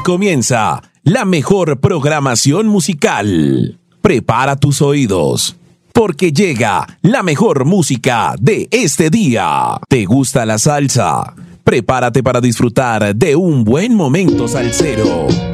comienza la mejor programación musical. Prepara tus oídos, porque llega la mejor música de este día. ¿Te gusta la salsa? Prepárate para disfrutar de un buen momento salsero.